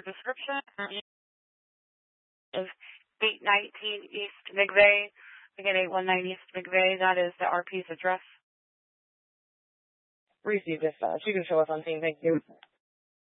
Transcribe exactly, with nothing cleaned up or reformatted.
description is eight nineteen East McVeigh. Again, eight one nine East McVeigh. That is the R P's address. Received, dispatch. You can show us on scene. Thank you.